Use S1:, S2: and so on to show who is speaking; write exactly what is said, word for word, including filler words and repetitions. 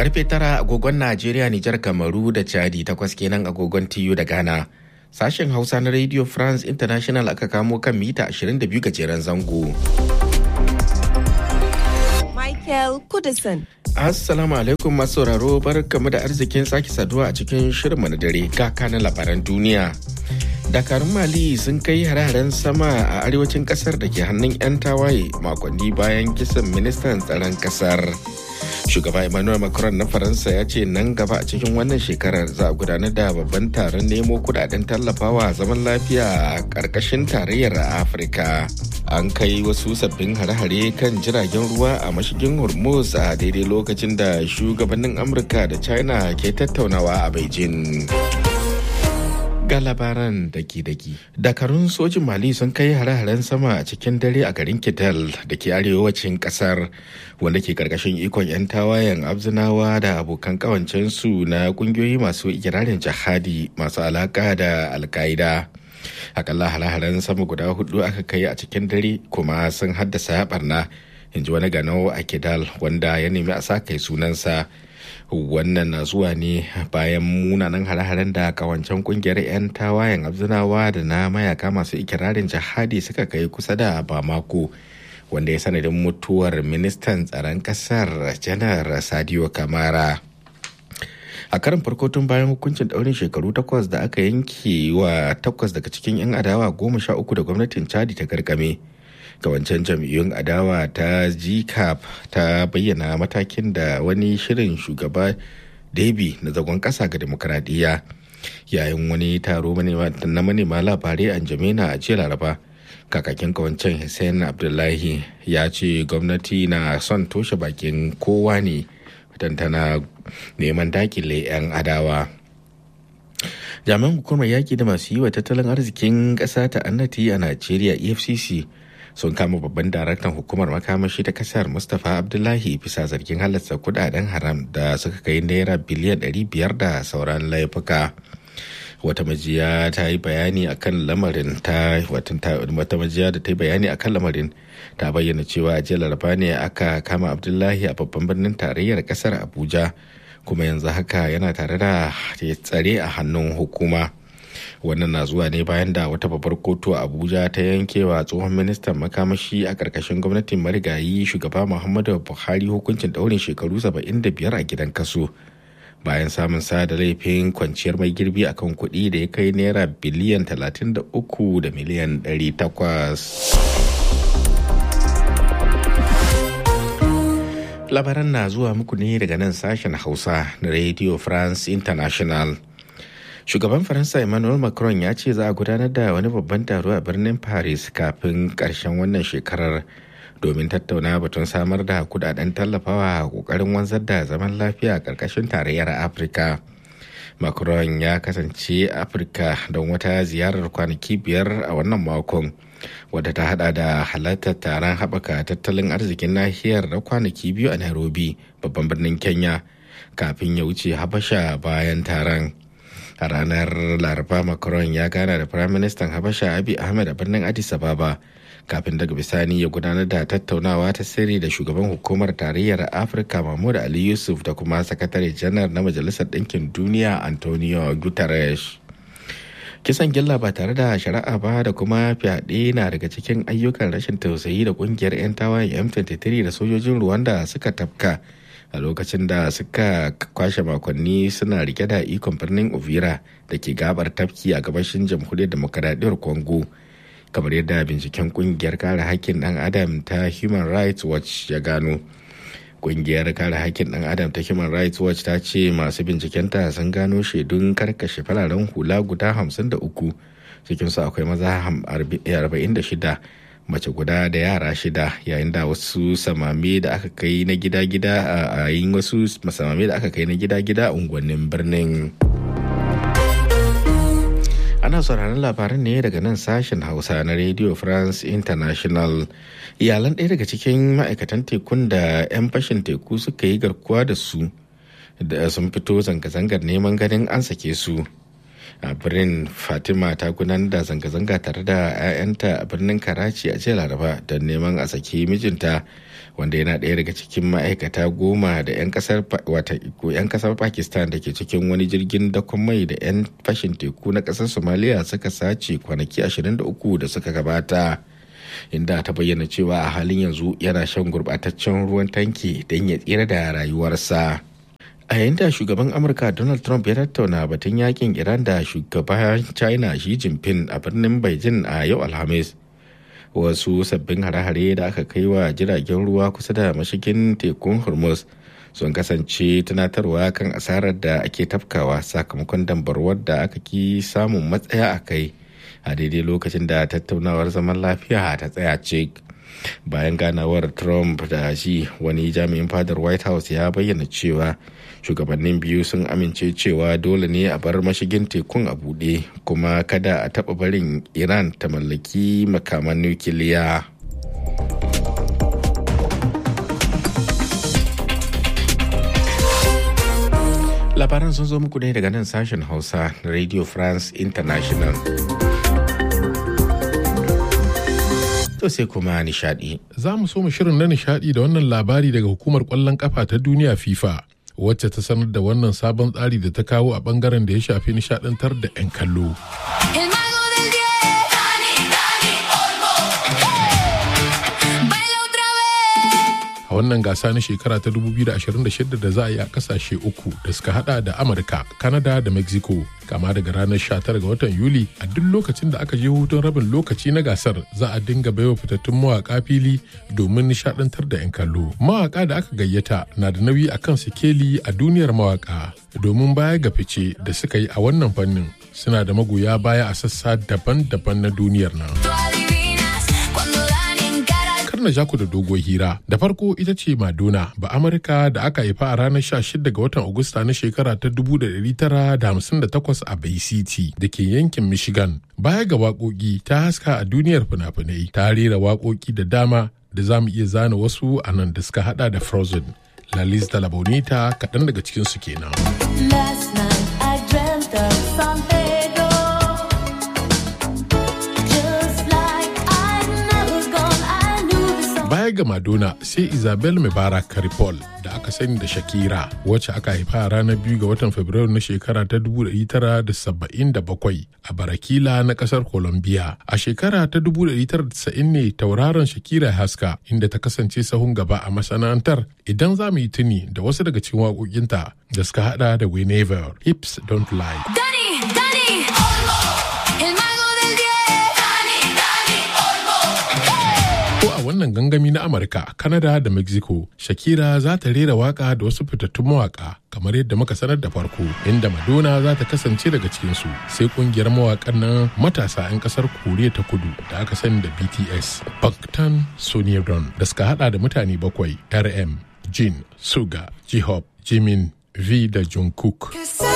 S1: Karfe tara agogon Najeriya, Nijar, Kamaru da Chadi, takwas kenan agogon T U da Ghana. Sashen Hausa na Radio France International aka kamo kan mita ashirin da biyu gajeren zango.
S2: Michael Kudison.
S1: Assalamu alaikum masu sauraro, barkamu da arzikin sake saduwa a cikin shirinmu na dare ga kanan labaran duniya. Dakarun Mali sun kai hare-haren sama a arewacin kasar da ke hannun 'yan tawaye makonni bayan kisan ministan tsaron kasar. Shugaba Emmanuel Macron na Faransa ya ce nan gaba a cikin wannan shekarar za a gudanar da babban taron nemo kudaden tallafawa zaman lafiya a ƙarƙashin tarayyar Afirka. An kai wasu sabbin hare-hare kan jiragen ruwa a mashigin Hormuz a daidai lokacin da shugabannin Amurka da China ke tattaunawa a Beijing. Ga labaran daki-daki. Dakarun sojin Mali sun kai hare-haren sama a cikin dare a garin Kidal da ke arewacin kasar, wanda ke karkashin ikon 'yan tawayen Abzinawa da abokan kawancensu na kungiyoyi masu ikirarin jihadi masu alaka da Al-Qaida. Akalla hare-haren sama guda hudu aka kai a cikin dare kuma sun haddasa barna, in ji wani ganau a Kidal wanda ya nemi a sa kai sunansa. Wannan na zuwa ne bayan munanan hare-haren da kawancen kungiyar 'yan tawayen Abzinawa da na mayaka masu ikirarin jihadi suka kai kusa da Bamako, wanda ya sanadin mutuwar ministan tsaron kasar Janar Sadio Kamara. A karin farko tun bayan hukuncin daurin shekaru takwas da aka yanke wa takwas daga cikin 'yan adawa goma sha uku da gwamnatin Chadi ta garkame. Kawancen jam'iyyun adawa ta G C A P ta bayyana matakin da wani shirin shugaba Déby na zagon ƙasa ga demokradiyya. Yayin wani taro na manema labarai a N'Djamena a jiya Laraba, kakakin kawancen Hussein Abdullahi ya ce gwamnati na son toshe bakin kowa ne don tana neman dakile 'yan adawa. Jami'an hukumar yaƙi da masu yi wa tattalin arzikin ƙasa ta annati a Najeriya E F C C sun kama babban daraktan hukumar makamashi ta kasar Mustapha Abdullahi bisa zargin halarta kudaden haram da suka kai naira biliyan ɗari biyar da sauran laifuka. Wata majiya ta yi bayani akan lamarin ta wata majiya da ta yi bayani akan lamarin ta bayyana cewa a jiya Laraba ne aka kama Abdullahi a babban birnin tarayyar kasar Abuja, kuma yanzu haka yana tare da tsare a hannun hukuma. Wannan na zuwa ne bayan da wata babbar kotu a Abuja ta yankewa tsohon ministan makamashi a ƙarƙashin gwamnatin marigayi shugaba Muhammadu Buhari hukuncin ɗaurin shekaru saba'in da biyar a gidan kaso, bayan samun sa da laifin kwanciyar mai girbi akan kuɗi da ya kai naira biliyan talatin da uku da miliyan ɗari takwas. Labaran na zuwa muku ne daga nan sashen Hausa na Radio France International. Shugaban Faransa Emmanuel Macron ya ce za a gudanar da wani babban taro a birnin Paris kafin ƙarshen wannan shekarar domin tattauna batun samar da kudaden tallafawa a ƙoƙarin wanzar da zaman lafiya a ƙarƙashin tarayyar Afirka. Macron ya kasance Afirka don wata ziyarar kwanaki biyar a wannan makon, wadda ta hada da halartar taron haɓaka tattalin arzikin nahiyar na kwanaki biyu a Nairobi, babban birnin Kenya, kafin ya wuce Habasha bayan taron. A ranar Laraba, Macron ya gana da Firaministan Habasha Abiy Ahmed a birnin Addis Ababa, kafin daga bisani ya gudanar da tattaunawa ta sirri da shugaban hukumar tarayyar Afirka Mahmud Ali Yusuf da kuma sakatare janar na Majalisar Ɗinkin Duniya Antonio Guterres. Kisan gilla ba tare da shari'a ba da kuma fyaɗe na daga cikin ayyukan rashin tausayi da ƙungiyar 'yan tawayen M twenty-three da sojojin Rwanda suka tafka a lokacin da suka kwashe makonni suna rike da ikon birnin Uvira da ke gabar tafki a gabashin jamhuriyar demokaradiyyar Congo, kamar yadda binciken kungiyar kare hakkin dan adam ta Human Rights Watch ya gano. Kungiyar kare hakkin dan adam ta Human Rights Watch ta ce masu bincikenta sun gano shaidun karkashe fararen hula guda hamsin da uku, cikinsu akwai maza arba'in da shida, mace guda da yara shida, yayin da wasu samame da aka kai na gida-gida a yayin wasu samame da aka kai na gida-gida a unguwannin birnin. Ana sauraron labaran ne daga nan sashen Hausa na Radio France International. Iyalan ɗaya daga cikin ma'aikatan tekun da 'yan fashin teku suka yi garkuwa da su da sun fito zanga-zangar neman ganin an sake su. A birnin Fatima ta gudanar da zanga-zanga tare da 'ya'yanta a birnin Karachi a jiya Laraba don neman a saki mijinta wanda yana ɗaya daga cikin ma'aikata goma da 'yan kasar wata ko 'yan kasar Pakistan da ke cikin wani jirgin dakon mai da 'yan fashin teku na kasar Somalia suka sace kwanaki ashirin da uku da suka gabata, inda ta bayyana cewa a halin yanzu yana shan gurbataccen ruwan tanki don ya tsira da rayuwarsa. A yayin da shugaban Amurka Donald Trump ya tattauna batun yakin Iran da shugaban China Xi Jinping a birnin Beijing a yau Alhamis, wasu sabbin hare-hare da aka kai wa jiragen ruwa kusa da mashigin tekun Hormuz sun kasance tunatarwa kan asarar da ake tafkawa sakamakon dambarwar da aka ki samun matsaya a kai a daidai lokacin da tattaunawar zaman lafiya ta tsaya cik. Bayan ganawar Trump da shi, wani jami'in fadar White House ya bayyana cewa shugabannin biyu sun amince cewa dole ne a bar mashigin tekun a buɗe kuma kada a taɓa barin Iran ta mallaki makaman nukiliya. Labaran sun zo muku ne daga nan sashen Hausa na Radio France International. To sai kuma nishadi.
S3: Za mu so mu shirin na nishadi da wannan labari daga hukumar kwallon kafa ta duniya FIFA, wacce ta sanar da wannan sabon tsari da ta kawo a bangaren da ya shafi nishadantar da 'yan kallo. A wannan gasa na shekara ta dubu biyu da ashirin da shida da za a yi a kasashe uku da suka hada da Amurka, Canada da Mexico, kama daga ranar sha tara ga watan Yuli, a duk lokacin da aka je hutun rabin lokaci na gasar za a dinga baiwa fitattun mawaka fili domin nishadantar da 'yan kallo. Mawaka da aka gayyata na da nauyi akan sikeli a duniyar mawaka, domin baya ga fice da suka yi a wannan fannin suna da magoya baya a sassa daban-daban na duniyar nan. na jaku da dogon hira. Da farko ita ce Madonna, ba Amurka da aka haifa a ranar sha shida ga watan Agusta na shekara ta dubu da ɗari tara da hamsin da takwas a Bay City da ke yankin Michigan. Baya ga waƙoƙi ta haska a duniyar fina-finai, ta rera waƙoƙi da dama da za mu iya zana wasu a nan da suka hada da Frozen, La Lista La Bonita kaɗan daga cikinsu kenan. Last night I dreamt of San Pedro. Baya ga Madonna sai Isabel Mubarak Karipol da aka sani da Shakira, wacce aka haifa a ranar biyu ga watan Fabrairu na shekara ta dubu ɗari tara da saba'in da bakwai a Barakila na kasar Colombia. A shekara ta dubu ɗari tara da tasa'in ne tauraron Shakira haska, inda ta kasance sahun gaba a masana'antar, idan za mu yi tuni da wasu daga cikin waƙoƙinta da suka hada da Whenever, Hips Don't Lie. Danny, Danny, wannan gangami na Amurka, Canada da Mexico, Shakira za ta rera waka da wasu fitattun mawaka kamar yadda muka sanar da farko, inda Madonna za ta kasance daga cikinsu, sai kungiyar mawakan nan matasa 'yan kasar Koriya ta Kudu da aka sani da B T S, Bangtan Sonyeon, da suka hada da mutane bakwai: R M, Jin, Suga, J-Hope, Jimin, V da Jungkook.